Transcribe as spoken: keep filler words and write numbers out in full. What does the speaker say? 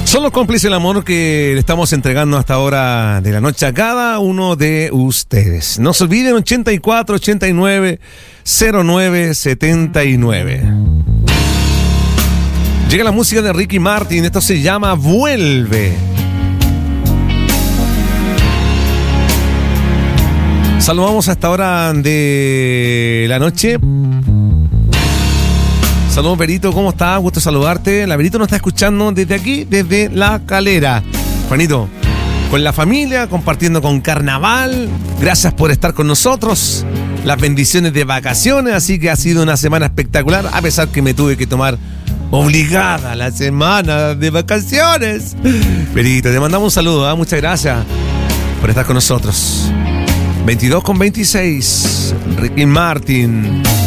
Son los cómplices del amor que le estamos entregando hasta ahora de la noche a cada uno de ustedes. No se olviden, ochenta y cuatro, ochenta y nueve, cero nueve, setenta y nueve. Llega la música de Ricky Martin, esto se llama Vuelve. Saludamos a esta hora de la noche. Saludos, Berito, ¿cómo estás? Gusto saludarte. La Berito nos está escuchando desde aquí, desde La Calera. Juanito, con la familia, compartiendo con Carnaval. Gracias por estar con nosotros. Las bendiciones de vacaciones, así que ha sido una semana espectacular, a pesar que me tuve que tomar obligada la semana de vacaciones. Berito, te mandamos un saludo, ¿eh? Muchas gracias por estar con nosotros. veintidós con veintiséis, Ricky Martin.